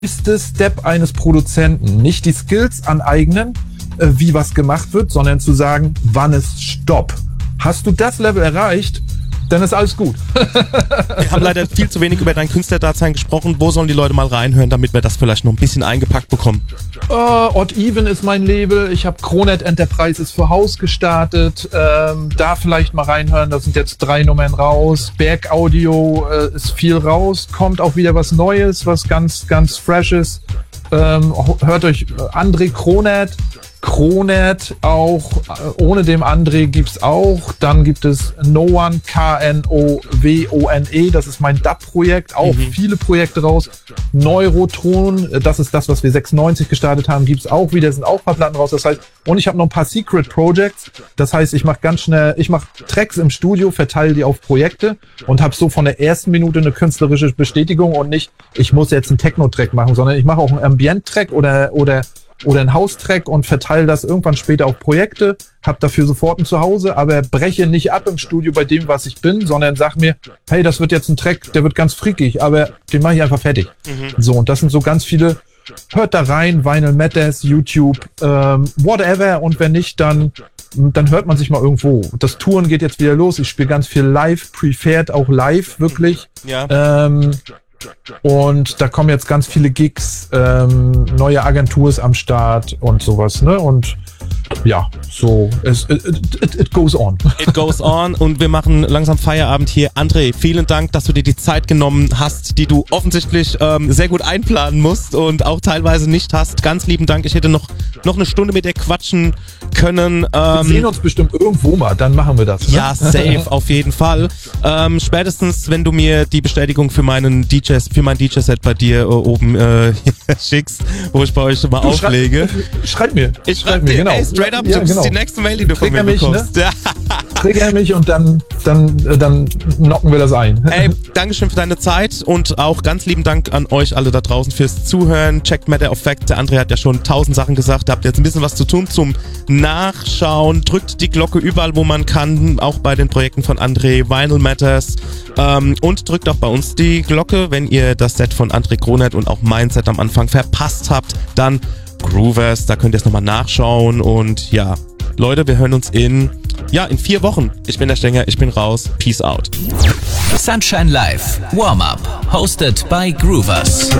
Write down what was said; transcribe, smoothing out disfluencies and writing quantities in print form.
nächste Step eines Produzenten. Nicht die Skills aneignen, wie was gemacht wird, sondern zu sagen, wann ist Stopp. Hast du das Level erreicht, dann ist alles gut. Wir haben leider viel zu wenig über dein Künstlerdasein gesprochen. Wo sollen die Leute mal reinhören, damit wir das vielleicht noch ein bisschen eingepackt bekommen? Odd Even ist mein Label. Ich habe Kronet Enterprises für Haus gestartet. Da vielleicht mal reinhören. Da sind jetzt 3 Nummern raus. Berg Audio ist viel raus. Kommt auch wieder was Neues, was ganz, ganz Freshes. Hört euch André Kronet auch, ohne dem André gibt's auch. Dann gibt es No One, KNOWONE, das ist mein Dub-Projekt, auch viele Projekte raus. Neuroton, das ist das, was wir 96 gestartet haben, gibt's auch wieder, sind auch ein paar Platten raus. Das heißt, und ich habe noch ein paar Secret Projects, das heißt, ich mache Tracks im Studio, verteile die auf Projekte und habe so von der ersten Minute eine künstlerische Bestätigung und nicht, ich muss jetzt einen Techno-Track machen, sondern ich mache auch einen Ambient-Track oder einen House-Track und verteile das irgendwann später auf Projekte, hab dafür sofort ein Zuhause, aber breche nicht ab im Studio bei dem, was ich bin, sondern sag mir, hey, das wird jetzt ein Track, der wird ganz freakig, aber den mache ich einfach fertig. So, und das sind so ganz viele, hört da rein, Vinyl Matters, YouTube, whatever, und wenn nicht, dann hört man sich mal irgendwo. Das Touren geht jetzt wieder los, ich spiele ganz viel live, preferred auch live, wirklich. Ja. Und da kommen jetzt ganz viele Gigs, neue Agentur ist am Start und sowas, ne? Und ja, so, it goes on. It goes on, und wir machen langsam Feierabend hier. André, vielen Dank, dass du dir die Zeit genommen hast, die du offensichtlich sehr gut einplanen musst und auch teilweise nicht hast. Ganz lieben Dank. Ich hätte noch eine Stunde mit dir quatschen können. Wir sehen uns bestimmt irgendwo mal, dann machen wir das. Ne? Ja, safe, auf jeden Fall. Spätestens, wenn du mir die Bestätigung für mein DJ-Set bei dir oben schickst, wo ich bei euch mal auflege. Schreib mir. Ich schreib dir, genau. Ey, straight up, du bist die nächste Mail, die du von mir bekommst. Ne? Trigger mich und dann knocken wir das ein. Ey, Dankeschön für deine Zeit und auch ganz lieben Dank an euch alle da draußen fürs Zuhören. Checkt Matter of Fact. Der André hat ja schon 1000 Sachen gesagt. Da habt ihr jetzt ein bisschen was zu tun zum Nachschauen. Drückt die Glocke überall, wo man kann. Auch bei den Projekten von André, Vinyl Matters. Und drückt auch bei uns die Glocke, wenn ihr das Set von André Kronet und auch mein Set am Anfang verpasst habt. Dann Groovers, da könnt ihr es nochmal nachschauen. Und ja, Leute, wir hören uns in 4 Wochen. Ich bin der Stenger, ich bin raus. Peace out. Sunshine Live, Warm-Up, hosted by Groovers.